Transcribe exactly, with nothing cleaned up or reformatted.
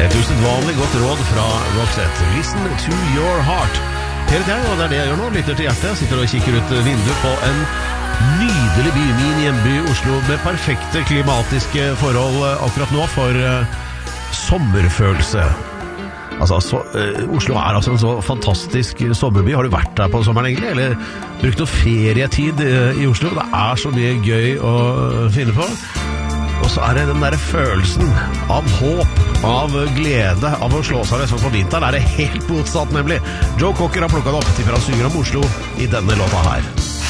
Et usedvanlig godt råd fra Roxette. Listen to your heart. Per Tjei, og det er det jeg gjør nå, lytter til hjertet. Sitter og kikker ut vinduet på en nydelig by, min hjemby Oslo, med perfekte klimatiske forhold akkurat nå for uh, sommerfølelse. Altså, så, uh, Oslo er altså en så fantastisk sommerby. Har du vært der på sommeren egentlig, eller brukt noe ferietid uh, i Oslo? Det er så mye gøy å finne på. Og så er det den der følelsen av håp, av glede, av å slå seg liksom på vinteren, er det helt motsatt nemlig. Joe Cocker har plukket opp til fra synger om Oslo i denne låta her.